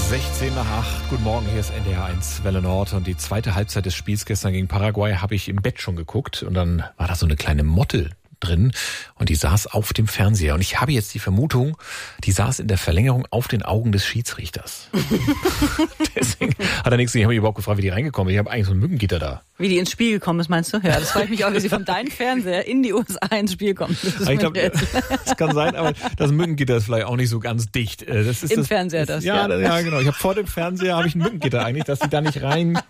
16 nach 8. Guten Morgen, hier ist NDR 1 Welle Nord. Und die zweite Halbzeit des Spiels gestern gegen Paraguay habe ich im Bett schon geguckt. Und dann war da so eine kleine Motte drin und die saß auf dem Fernseher. Und ich habe jetzt die Vermutung, die saß in der Verlängerung auf den Augen des Schiedsrichters. Deswegen hat er nichts. Ich habe mich überhaupt gefragt, wie die reingekommen ist. Ich habe eigentlich so ein Mückengitter da. Wie die ins Spiel gekommen ist, meinst du? Ja, das freut mich auch, wie sie von deinem Fernseher in die USA ins Spiel kommt. Ich glaube, das kann sein, aber das Mückengitter ist vielleicht auch nicht so ganz dicht. Das ist Im Fernseher das, ja. Ja, genau. Ich habe vor dem Fernseher ein Mückengitter eigentlich, dass sie da nicht rein...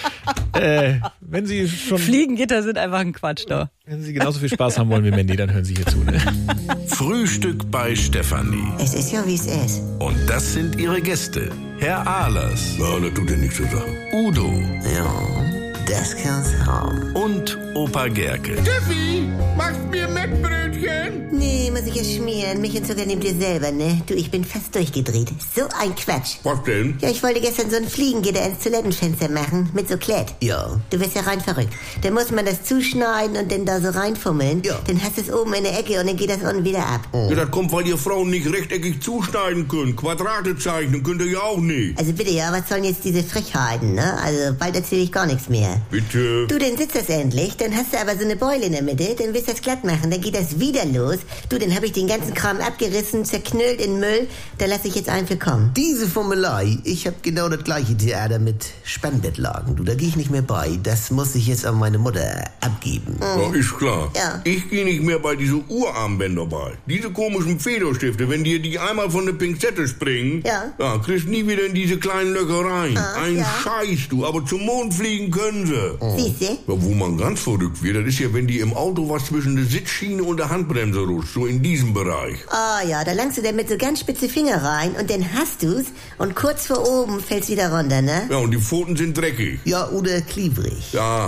wenn Sie schon... Fliegengitter sind einfach ein Quatsch da. Wenn Sie genauso viel Spaß haben wollen wie Mandy, dann hören Sie hier zu. Ne? Frühstück bei Stefanie. Es ist ja, wie es ist. Und das sind ihre Gäste. Herr Ahlers. Ja, das tut ja nichts zu sagen. Udo. Ja, das kann's haben. Und Opa Gerke. Steffi, machst mir Mettbrötchen? Nee, muss ich es schmieren. Mich und sogar nehmt ihr selber, ne? Du, ich bin fast durchgedreht. So ein Quatsch. Was denn? Ja, ich wollte gestern so ein Fliegengitter ins Toilettenfenster machen, mit so Klett. Ja. Du wirst ja rein verrückt. Da muss man das zuschneiden und dann da so reinfummeln. Ja. Dann hast du es oben in der Ecke und dann geht das unten wieder ab. Ja, das kommt, weil ihr Frauen nicht rechteckig zuschneiden könnt. Quadrate zeichnen könnt ihr ja auch nicht. Also bitte, ja, was sollen jetzt diese Frechheiten, ne? Also bald erzähle ich gar nichts mehr. Bitte. Du, dann sitzt das endlich, dann hast du aber so eine Beule in der Mitte, dann willst du das glatt machen, dann geht das wieder los. Du, dann habe ich den ganzen Kram abgerissen, zerknüllt in Müll, da lasse ich jetzt einen für kommen. Diese Formelei, ich habe genau das gleiche Theater mit Spannbettlagen. Du, da gehe ich nicht mehr bei. Das muss ich jetzt an meine Mutter abgeben. Ja, ist klar. Ja. Ich gehe nicht mehr bei diese Urarmbänder bei. Diese komischen Federstifte, wenn dir die einmal von der Pinzette springen, Ja. kriegst nie wieder in diese kleinen Löcher rein. Ein ja. Scheiß, du, aber zum Mond fliegen können sie. Siehste? Ja, wo man ganz verrückt wird, das ist ja, wenn die im Auto was zwischen der Sitzschiene und der Handbremse rutscht, so in diesem Bereich. Ah ja, da langst du dann mit so ganz spitze Finger rein und dann hast du's und kurz vor oben fällt's wieder runter, ne? Ja, und die Pfoten sind dreckig. Ja, oder klebrig. Ja,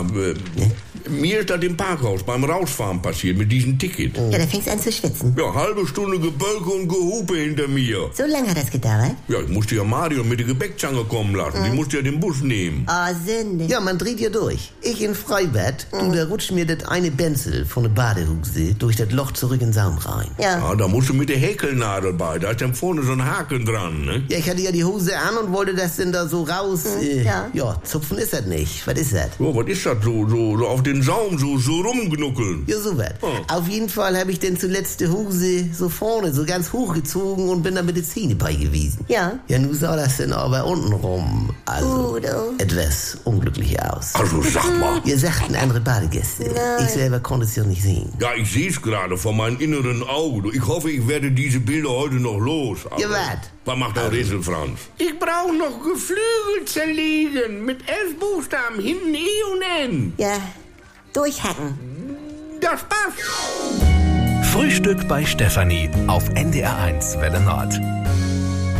mir ist das im Parkhaus beim Rausfahren passiert mit diesem Ticket. Ja, da fängst du an zu schwitzen. Ja, halbe Stunde Gebölke und Gehupe hinter mir. So lange hat das gedauert? Ja, ich musste ja Marion mit der Gebäckzange kommen lassen. Die musste ja den Bus nehmen. Ah, Sünde. Ja, man dreht ja durch. Ich in Freibad, du, da rutscht mir das eine Benzel von der Badehose durch das Loch zurück in den Saum rein. Ja. Ja, da musst du mit der Häkelnadel bei. Da ist dann vorne so ein Haken dran, ne? Ja, ich hatte ja die Hose an und wollte das denn da so raus. Ja. Zupfen ist das nicht. Was ist das? Ja, was ist das? So auf den Saum so rumknuckeln. Ja, so was. Auf jeden Fall habe ich denn zuletzt die Hose so vorne, so ganz hochgezogen und bin dann mit den Zähnen bei gewesen. Ja. Ja, nun sah das denn aber untenrum, also Udo. etwas unglücklich aus. Also sag mal. Ihr sagten andere Badegäste. Nein. Ich selber konnte es ja nicht sehen. Ja, ich sehe es gerade vor meinem inneren Auge. Ich hoffe, ich werde diese Bilder heute noch los. Aber Ja, was? Was macht der Rätsel, Franz? Ich brauche noch Geflügel zerlegen. Mit 11 Buchstaben. Hinten E und N. Ja, durchhacken. Das passt. Frühstück bei Stefanie auf NDR 1 Welle Nord.